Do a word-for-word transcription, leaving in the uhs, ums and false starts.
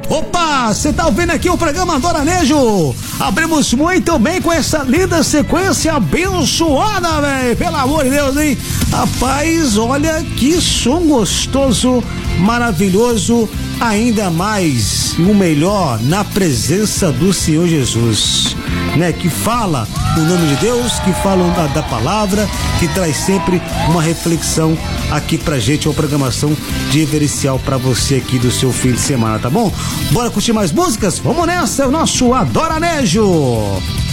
Opa, você tá ouvindo aqui o programa Adoranejo? Abrimos muito bem com essa linda sequência abençoada, velho. Pelo amor de Deus, hein? Rapaz, olha que som gostoso, maravilhoso, ainda mais e o melhor na presença do Senhor Jesus, né? Que fala o nome de Deus, que fala da, da palavra, que traz sempre uma reflexão aqui pra gente, uma programação diferencial pra você aqui do seu fim de semana, tá bom? Bora curtir mais músicas? Vamos nessa, é o nosso Adoranejo!